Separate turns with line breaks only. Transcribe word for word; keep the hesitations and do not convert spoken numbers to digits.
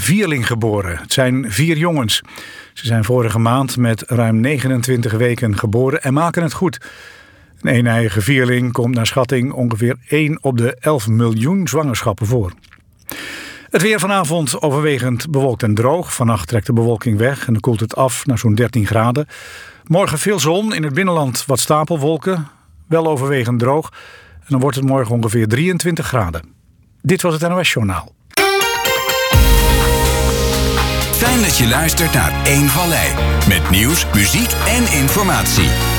vierling geboren. Het zijn vier jongens. Ze zijn vorige maand met ruim negenentwintig weken geboren en maken het goed. Een eeneiige vierling komt naar schatting ongeveer één op de elf miljoen zwangerschappen voor. Het weer vanavond overwegend bewolkt en droog. Vannacht trekt de bewolking weg en dan koelt het af naar zo'n dertien graden. Morgen veel zon, in het binnenland wat stapelwolken. Wel overwegend droog. En dan wordt het morgen ongeveer drieëntwintig graden. Dit was het N O S Journaal.
Fijn dat je luistert naar Eén Vallei. Met nieuws, muziek en informatie.